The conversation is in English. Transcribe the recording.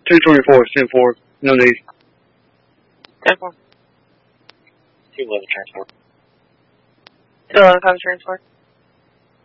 224, stand 4, no need. 10-4. 211 transport. 211 comes transport.